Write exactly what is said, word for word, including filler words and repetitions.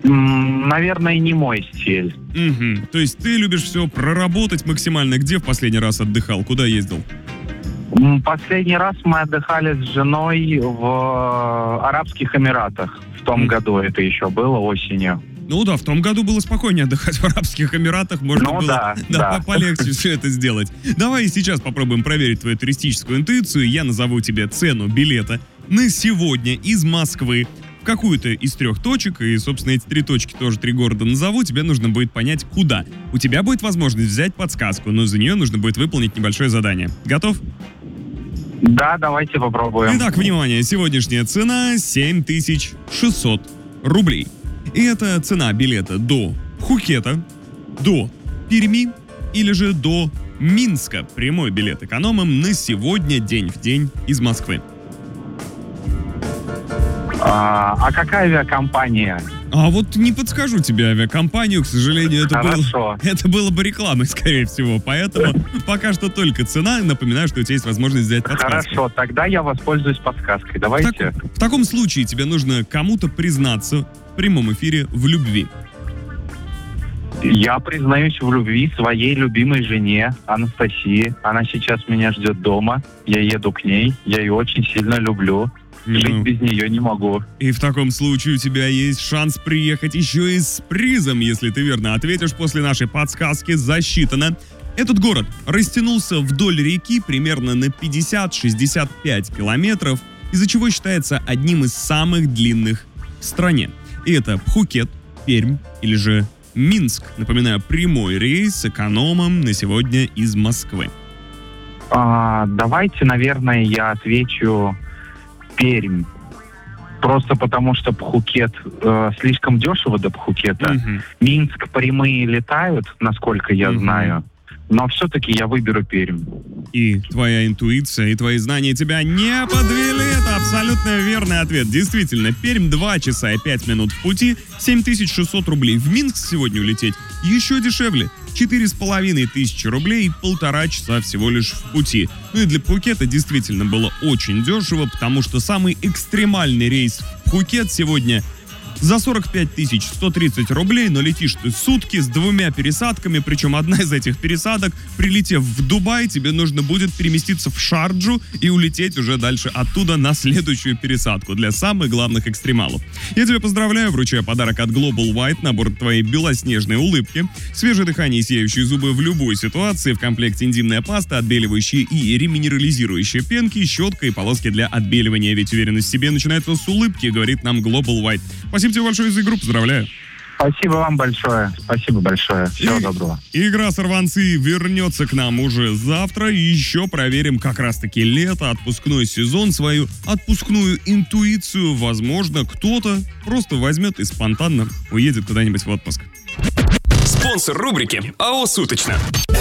М, Наверное, не мой стиль. Угу. То есть ты любишь все проработать максимально. Где в последний раз отдыхал? Куда ездил? М, Последний раз мы отдыхали с женой в Арабских Эмиратах. В том М. году это еще было, осенью. Ну да, в том году было спокойнее отдыхать в Арабских Эмиратах. Можно Ну было да, да. полегче все это сделать. Давай сейчас попробуем проверить твою туристическую интуицию. Я назову тебе цену билета на сегодня из Москвы в какую-то из трех точек. И, собственно, эти три точки тоже три города назову. Тебе нужно будет понять, куда. У тебя будет возможность взять подсказку, но за нее нужно будет выполнить небольшое задание. Готов? Да, давайте попробуем. Итак, внимание, сегодняшняя цена семь тысяч шестьсот рублей. И это цена билета до Пхукета, до Перми или же до Минска. Прямой билет экономим на сегодня, день в день из Москвы. А, а какая авиакомпания? А вот не подскажу тебе авиакомпанию, к сожалению, это было, Хорошо. это было бы рекламой, скорее всего. Поэтому пока что только цена. Напоминаю, что у тебя есть возможность взять подсказку. Хорошо, тогда я воспользуюсь подсказкой. В, Давайте. так- в таком случае тебе нужно кому-то признаться в прямом эфире в любви. Я признаюсь в любви своей любимой жене Анастасии. Она сейчас меня ждет дома. Я еду к ней. Я ее очень сильно люблю. Жить Ну, без нее не могу. И в таком случае у тебя есть шанс приехать еще и с призом, если ты верно ответишь после нашей подсказки. Засчитано. Этот город растянулся вдоль реки примерно на пятьдесят-шестьдесят пять километров, из-за чего считается одним из самых длинных в стране. И это Пхукет, Пермь или же Минск. Напоминаю, прямой рейс с экономом на сегодня из Москвы. А, давайте, наверное, я отвечу Пермь. Просто потому, что Пхукет э, слишком дешево до Пхукета. Мгм. Минск прямые летают, насколько я Мгм. знаю. Но все-таки я выберу Пермь. И твоя интуиция, и твои знания тебя не подвели. Это абсолютно верный ответ. Действительно, Пермь два часа и пять минут в пути, семь тысяч шестьсот рублей. В Минск сегодня улететь еще дешевле. четыре с половиной тысячи рублей, полтора часа всего лишь в пути. Ну и для Пхукета действительно было очень дешево, потому что самый экстремальный рейс в Пхукет сегодня за сорок пять тысяч сто тридцать рублей, но летишь ты сутки с двумя пересадками, причем одна из этих пересадок, прилетев в Дубай, тебе нужно будет переместиться в Шарджу и улететь уже дальше оттуда на следующую пересадку для самых главных экстремалов. Я тебя поздравляю, вручаю подарок от Global White, набор твоей белоснежной улыбки, свежее дыхание и сияющие зубы в любой ситуации, в комплекте интимная паста, отбеливающие и реминерализирующие пенки, щетка и полоски для отбеливания, ведь уверенность в себе начинается с улыбки, говорит нам Global White. Спасибо тебе большое за игру, поздравляю. Спасибо вам большое. Спасибо большое. Всего И- доброго. Игра «Сорванцы» вернется к нам уже завтра. И еще проверим как раз-таки лето, отпускной сезон, свою отпускную интуицию. Возможно, кто-то просто возьмет и спонтанно уедет куда-нибудь в отпуск. Спонсор рубрики АО «Суточно».